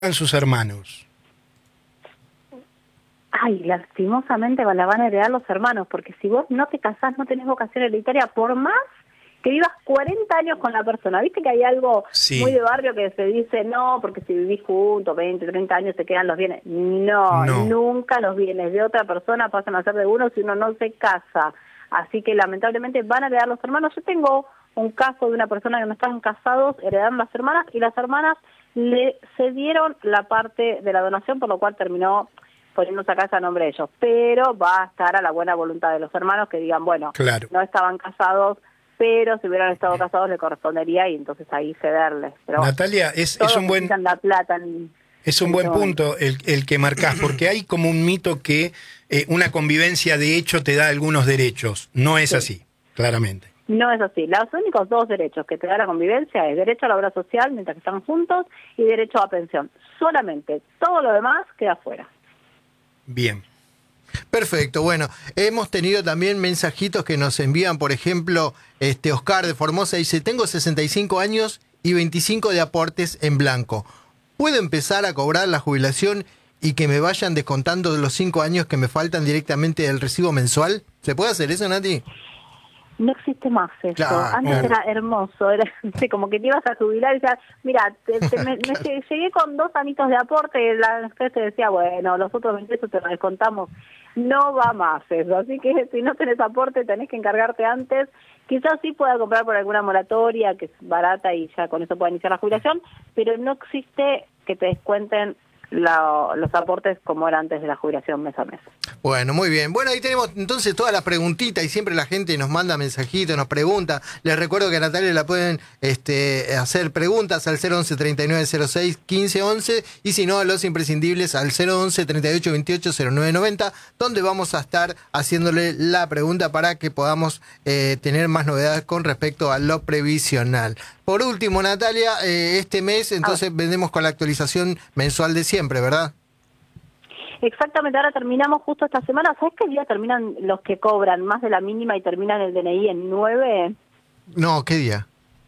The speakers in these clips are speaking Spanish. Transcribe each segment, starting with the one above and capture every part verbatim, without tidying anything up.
sus hermanos? Ay, lastimosamente la van a heredar los hermanos, porque si vos no te casás, no tenés vocación hereditaria, por más que vivas cuarenta años con la persona. ¿Viste que hay algo sí. muy de barrio que se dice, no, porque si vivís juntos veinte, treinta años te quedan los bienes? No, no, nunca los bienes de otra persona pasan a ser de uno si uno no se casa. Así que lamentablemente van a heredar los hermanos. Yo tengo un caso de una persona que no estaban casados, heredaron las hermanas, y las hermanas le cedieron la parte de la donación, por lo cual terminó poniéndose a casa a nombre de ellos. Pero va a estar a la buena voluntad de los hermanos que digan, bueno, claro. no estaban casados, pero si hubieran estado casados le correspondería y entonces ahí cederles. Pero Natalia, es, es un buen la plata en, es un en buen punto el, el que marcás, porque hay como un mito que eh, una convivencia de hecho te da algunos derechos. No es sí. así, claramente. No es así. Los únicos dos derechos que te da la convivencia es derecho a la obra social mientras que están juntos y derecho a pensión. Solamente. Todo lo demás queda fuera. Bien. Perfecto, bueno, hemos tenido también mensajitos que nos envían, por ejemplo, este Oscar de Formosa dice, tengo sesenta y cinco años y veinticinco de aportes en blanco. ¿Puedo empezar a cobrar la jubilación y que me vayan descontando los cinco años que me faltan directamente del recibo mensual? ¿Se puede hacer eso, Nati? No existe más eso. Claro, Antes claro. era hermoso, era sí, como que te ibas a jubilar y decías, mira, te, te, me, me llegué con dos anitos de aporte y la empresa te decía, bueno, los otros veinte pesos te los descontamos. No va más eso, así que si no tenés aporte tenés que encargarte antes. Quizás sí pueda comprar por alguna moratoria que es barata y ya con eso pueda iniciar la jubilación, pero no existe que te descuenten La, los aportes como era antes de la jubilación mes a mes. Bueno, muy bien. Bueno, ahí tenemos entonces todas las preguntitas y siempre la gente nos manda mensajitos, nos pregunta. Les recuerdo que a Natalia la pueden este, hacer preguntas al cero once, treinta y nueve cero seis, quince once y si no a los imprescindibles al cero once, treinta y ocho veintiocho, cero nueve noventa, donde vamos a estar haciéndole la pregunta para que podamos eh, tener más novedades con respecto a lo previsional. Por último, Natalia, eh, este mes entonces ah. vendemos con la actualización mensual de siempre, ¿verdad? Exactamente, ahora terminamos justo esta semana. ¿Sabes qué día terminan los que cobran más de la mínima y terminan el D N I en nueve? No, ¿qué día?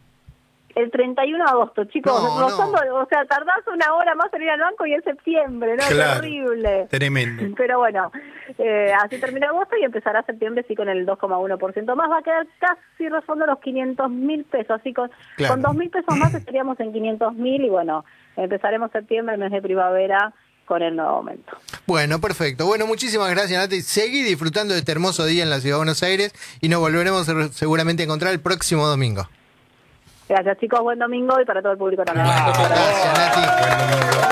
El treinta y uno de agosto, chicos. No, rozando, no. O sea, tardás una hora más en ir al banco y es septiembre, ¿no? Claro, terrible. Tremendo. Pero bueno, eh, así termina agosto y empezará septiembre sí con el dos coma uno por ciento más. Va a quedar casi rozando los quinientos mil pesos. Así con, claro. con dos mil pesos más estaríamos en quinientos mil y bueno, empezaremos septiembre, el mes de primavera, con el nuevo aumento. Bueno, perfecto. Bueno, muchísimas gracias, Nati. Seguí disfrutando de este hermoso día en la Ciudad de Buenos Aires y nos volveremos seguramente a encontrar el próximo domingo. Gracias, chicos. Buen domingo y para todo el público también. Bueno, gracias, Nati. Buen domingo.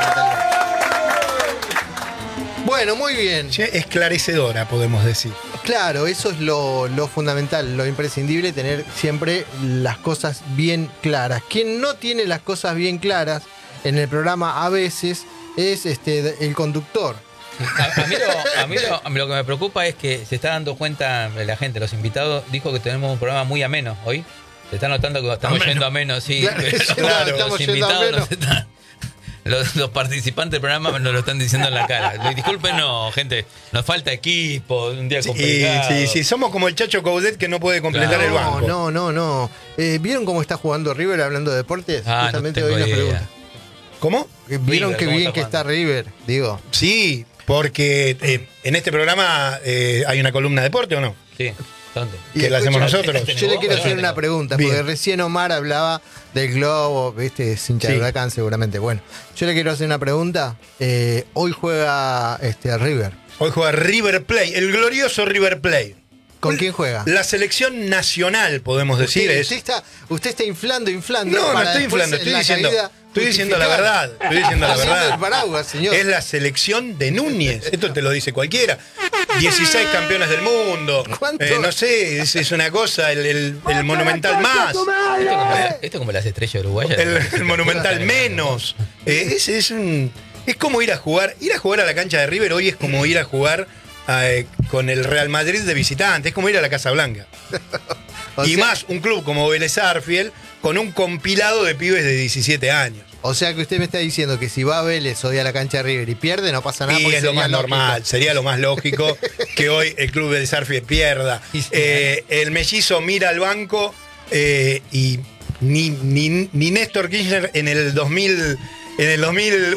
Bueno, muy bien. Esclarecedora, podemos decir. Claro, eso es lo, lo fundamental, lo imprescindible, tener siempre las cosas bien claras. Quien no tiene las cosas bien claras en el programa a veces es este el conductor. A, a, mí lo, a, mí lo, a mí lo que me preocupa es que se está dando cuenta la gente, los invitados, dijo que tenemos un programa muy ameno hoy. Se está notando que estamos yendo a menos, sí. Claro, los, claro, los invitados nos están, los, los participantes del programa nos lo están diciendo en la cara. Disculpen, no, gente, nos falta equipo, un día complicado. Sí, sí, sí, somos como el Chacho Coudet que no puede completar claro, el banco. No, no, no. Eh, ¿Vieron cómo está jugando River hablando de deportes? Ah, Justamente no hoy tengo nos idea. pregunta. ¿Cómo? ¿Vieron River, qué bien está que está River? Digo. Sí, porque eh, en este programa eh, hay una columna de deporte, ¿o no? Sí. ¿Dónde? ¿Que y la hacemos nosotros? Yo le quiero hacer una pregunta, porque Bien. recién Omar hablaba del globo, viste, es hincha Sí. de Huracán seguramente. Bueno, yo le quiero hacer una pregunta. Eh, hoy juega este River. Hoy juega River Plate, el glorioso River Plate. ¿Con quién juega? La selección nacional, podemos decir. Usted, es... usted, está, usted está inflando, inflando. No, no para estoy después inflando, en estoy la diciendo, caída estoy diciendo la justificar. verdad. Estoy diciendo la Haciendo verdad. el paraguas, señor. Es la selección de Núñez. Esto te lo dice cualquiera. dieciséis campeones del mundo. ¿Cuánto? Eh, no sé, es, es una cosa, el, el, el Monumental más. Esto como, esto como las estrellas uruguayas. El, el Monumental menos. Eh, es, es, un, es como ir a jugar. Ir a jugar a la cancha de River hoy es como ir a jugar eh, con el Real Madrid de visitante. Es como ir a la Casa Blanca. Y sea, más un club como Vélez Sarsfield con un compilado de pibes de diecisiete años. O sea que usted me está diciendo que si va a Vélez hoy a la cancha de River y pierde, no pasa nada. Y es lo más lógico. normal, sería lo más lógico que hoy el club del Sarsfield pierda. Eh, el mellizo mira al banco eh, y ni, ni, ni Néstor Kirchner en el dos mil en el dos mil